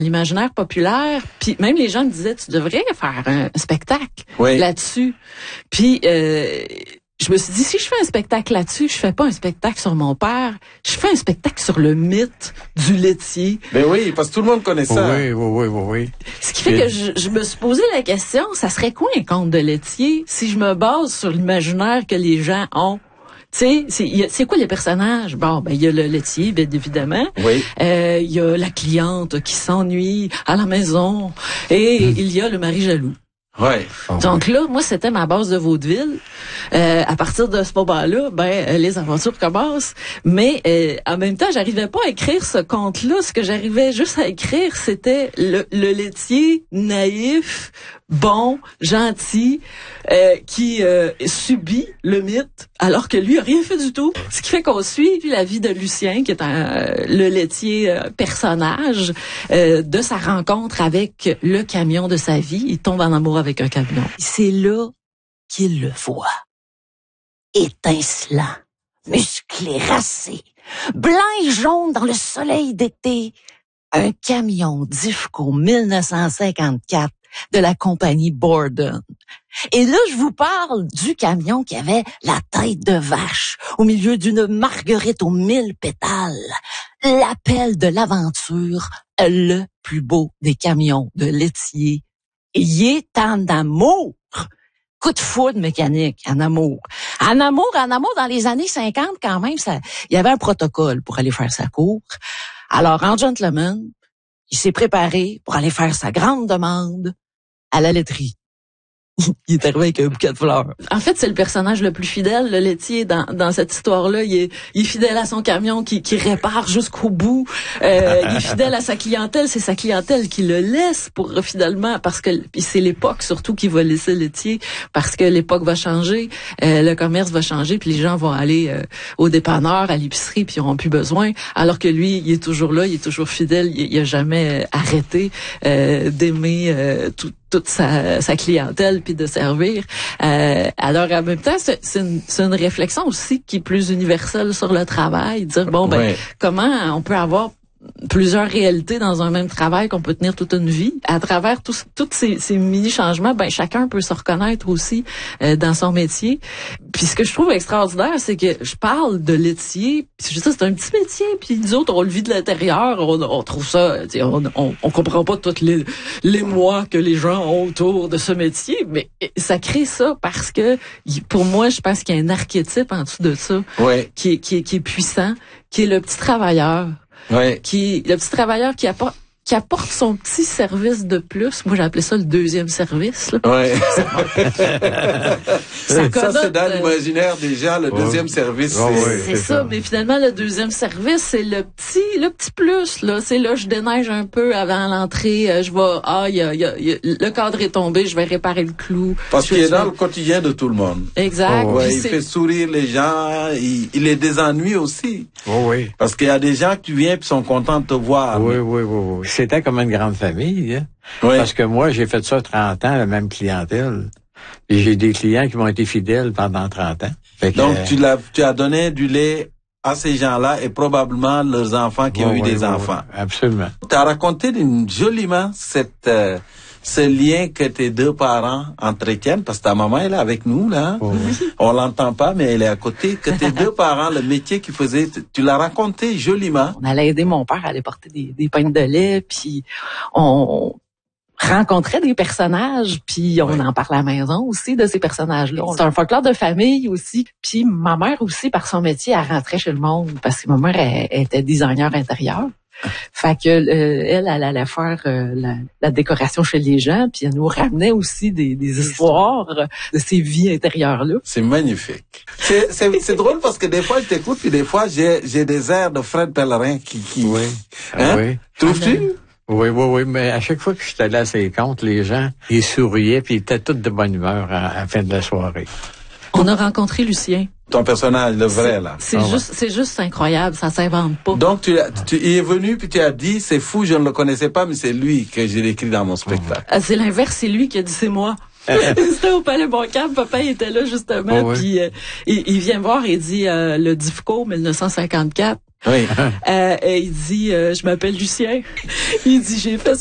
l'imaginaire populaire. Puis même les gens me disaient, tu devrais faire un spectacle là-dessus. Puis je me suis dit, si je fais un spectacle là-dessus, je fais pas un spectacle sur mon père, je fais un spectacle sur le mythe du laitier. Ben oui, parce que tout le monde connaît ça. Oui. Ce qui fait que je me suis posé la question, ça serait quoi un conte de laitier si je me base sur l'imaginaire que les gens ont? Tu sais, c'est quoi les personnages? Bon, ben il y a le laitier, bien évidemment. Oui. Il y a la cliente qui s'ennuie à la maison et il y a le mari jaloux. Ouais. Donc là, moi, c'était ma base de vaudeville. À partir de ce moment-là, les aventures commencent. Mais en même temps, j'arrivais pas à écrire ce conte-là. Ce que j'arrivais juste à écrire, c'était le laitier naïf, bon, gentil, qui subit le mythe, alors que lui a rien fait du tout. Ce qui fait qu'on suit la vie de Lucien, qui est le laitier personnage, de sa rencontre avec le camion de sa vie. Il tombe en amour avec un camion. C'est là qu'il le voit. Étincelant, musclé, racé, blanc et jaune dans le soleil d'été. Un camion d'IFCO 1954 de la compagnie Borden. Et là, je vous parle du camion qui avait la tête de vache au milieu d'une marguerite aux 1000 pétales. L'appel de l'aventure, le plus beau des camions de laitier. Il est en amour. Coup de foudre mécanique, en amour. En amour, dans les années 50, quand même, il y avait un protocole pour aller faire sa cour. Alors, en gentleman, il s'est préparé pour aller faire sa grande demande à la laiterie. Il est arrivé avec un bouquet de fleurs. En fait, c'est le personnage le plus fidèle, le laitier, dans cette histoire-là. Il est fidèle à son camion qui répare jusqu'au bout. Il est fidèle à sa clientèle. C'est sa clientèle qui le laisse pour finalement, parce que puis c'est l'époque surtout qui va laisser le laitier, parce que l'époque va changer, le commerce va changer, puis les gens vont aller au dépanneur, à l'épicerie, puis ils n'auront plus besoin. Alors que lui, il est toujours là, il est toujours fidèle. Il a jamais arrêté d'aimer toute sa clientèle puis de servir. Alors en même temps, c'est une réflexion aussi qui est plus universelle sur le travail, dire comment on peut avoir plusieurs réalités dans un même travail qu'on peut tenir toute une vie. À travers tous ces mini-changements, chacun peut se reconnaître aussi dans son métier. Puis ce que je trouve extraordinaire, c'est que je parle de laitier, puis je dis ça, c'est un petit métier, puis nous autres, on le vit de l'intérieur, on trouve ça, on comprend pas tous les mois que les gens ont autour de ce métier, mais ça crée ça parce que, pour moi, je pense qu'il y a un archétype en dessous de ça qui est puissant, qui est le petit travailleur. Le petit travailleur qui apporte son petit service de plus. Moi, j'ai appelé ça le deuxième service. Là. Ça c'est dans l'imaginaire des gens, le deuxième service. C'est ça, mais finalement, le deuxième service, c'est le petit plus. Là, c'est là, je déneige un peu avant l'entrée. Je vais, le cadre est tombé, je vais réparer le clou. Parce qu'il est dans le quotidien de tout le monde. Exact. Il fait sourire les gens, il les désennuie aussi. Parce qu'il y a des gens qui viennent et sont contents de te voir. Oui. C'était comme une grande famille, hein? Parce que moi, j'ai fait ça 30 ans, la même clientèle. Et j'ai des clients qui m'ont été fidèles pendant 30 ans. Donc, tu as donné du lait à ces gens-là et probablement leurs enfants qui ont eu des enfants. Absolument. Tu as raconté joliment ce lien que tes deux parents entretiennent, parce que ta maman elle est avec nous, là. On l'entend pas, mais elle est à côté. Que tes deux parents, le métier qu'ils faisaient, tu l'as raconté joliment. On allait aider mon père à aller porter des pintes de lait, puis on rencontrait des personnages, puis on en parlait à la maison aussi de ces personnages-là. C'est un folklore de famille aussi. Puis ma mère aussi, par son métier, elle rentrait chez le monde, parce que ma mère elle était designer intérieur. Fait que elle allait faire la décoration chez les gens, puis elle nous ramenait aussi des histoires de ces vies intérieures-là. C'est magnifique. C'est drôle parce que des fois je t'écoute, puis des fois j'ai des airs de Fred Pellerin qui Trouves-tu? Oui, mais à chaque fois que je suis allé à ces comptes, les gens, ils souriaient, puis ils étaient tous de bonne humeur à la fin de la soirée. On a rencontré Lucien. Ton personnage, le vrai, là. C'est juste incroyable, ça s'invente pas. Donc, tu es venu, puis tu as dit, c'est fou, je ne le connaissais pas, mais c'est lui que j'ai écrit dans mon spectacle. C'est l'inverse, c'est lui qui a dit, c'est moi. C'était au Palais Montcalm. Papa était là, justement. Oh, puis il vient me voir et dit le DIFCO 1954. Oui. Et il dit je m'appelle Lucien. Il dit j'ai fait